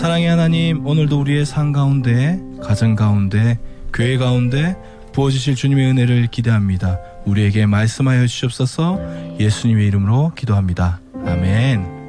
사랑의 하나님, 오늘도 우리의 삶 가운데, 가정 가운데, 교회 가운데 부어주실 주님의 은혜를 기대합니다. 우리에게 말씀하여 주시옵소서. 예수님의 이름으로 기도합니다. 아멘.